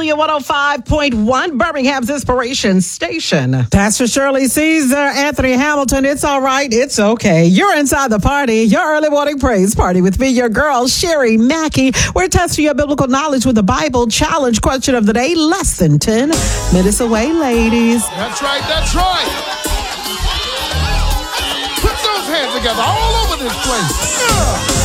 Hallelujah 105.1, Birmingham's Inspiration Station. Pastor Shirley Caesar, Anthony Hamilton. It's all right. It's okay. You're inside the party. Your early morning praise party with me, your girl, Sherry Mackey. We're testing your biblical knowledge with the Bible challenge question of the day. Less than 10 minutes away, ladies. That's right. That's right. Put those hands together all over this place. Yeah.